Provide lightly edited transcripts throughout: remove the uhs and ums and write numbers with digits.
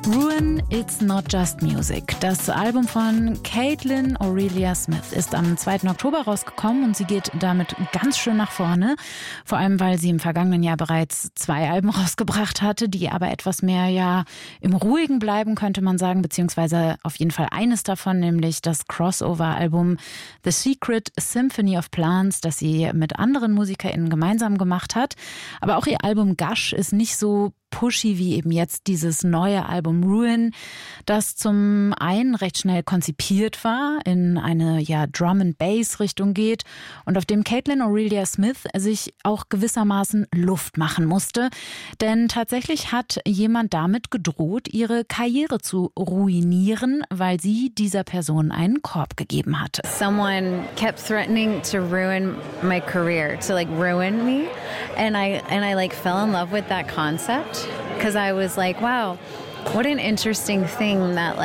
Ruin, It's Not Just Music. Das Album von Caitlin Aurelia Smith ist am 2. Oktober rausgekommen und sie geht damit ganz schön nach vorne. Vor allem, weil sie im vergangenen Jahr bereits 2 Alben rausgebracht hatte, die aber etwas mehr im Ruhigen bleiben, könnte man sagen, beziehungsweise auf jeden Fall eines davon, nämlich das Crossover-Album The Secret Symphony of Plants, das sie mit anderen MusikerInnen gemeinsam gemacht hat. Aber auch ihr Album Gush ist nicht so pushy wie eben jetzt dieses neue Album Ruin, das zum einen recht schnell konzipiert war, in eine Drum-and-Bass-Richtung geht und auf dem Caitlin Aurelia Smith sich auch gewissermaßen Luft machen musste. Denn tatsächlich hat jemand damit gedroht, ihre Karriere zu ruinieren, weil sie dieser Person einen Korb gegeben hatte. Someone kept threatening to ruin my career, to ruin me, and I fell in love with that concept. Because I was like, wow, what an interesting thing that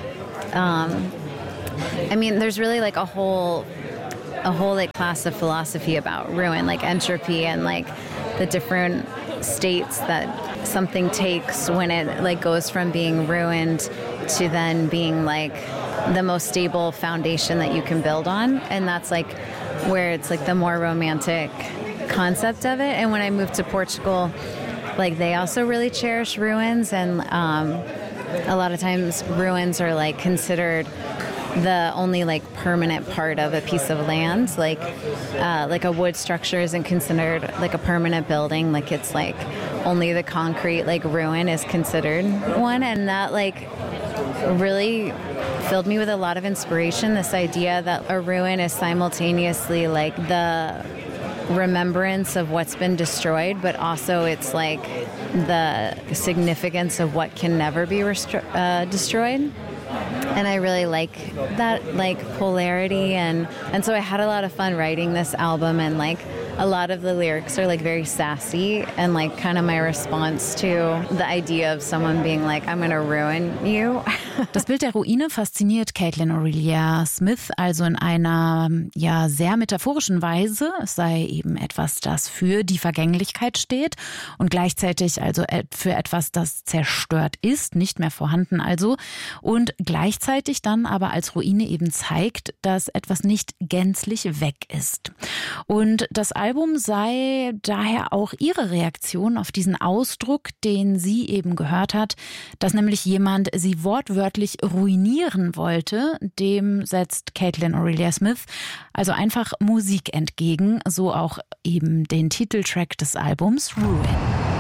there's really a whole class of philosophy about ruin, entropy and the different states that something takes when it goes from being ruined to then being the most stable foundation that you can build on. And that's where it's the more romantic concept of it. And when I moved to Portugal, they also really cherish ruins, and a lot of times ruins are considered the only permanent part of a piece of land. A wood structure isn't considered a permanent building. It's only the concrete ruin is considered one, and that really filled me with a lot of inspiration. This idea that a ruin is simultaneously the remembrance of what's been destroyed, but also it's the significance of what can never be destroyed. And I really like that polarity, and so I had a lot of fun writing this album, and a lot of the lyrics are very sassy and kind of my response to the idea of someone being I'm gonna ruin you. Das Bild der Ruine fasziniert Caitlin Aurelia Smith also in einer sehr metaphorischen Weise. Es sei eben etwas, das für die Vergänglichkeit steht und gleichzeitig also für etwas, das zerstört ist, nicht mehr vorhanden also, und gleichzeitig dann aber als Ruine eben zeigt, dass etwas nicht gänzlich weg ist. Und das Album sei daher auch ihre Reaktion auf diesen Ausdruck, den sie eben gehört hat, dass nämlich jemand sie wortwörtlich ruinieren wollte. Dem setzt Caitlin Aurelia Smith also einfach Musik entgegen, so auch eben den Titeltrack des Albums Ruin.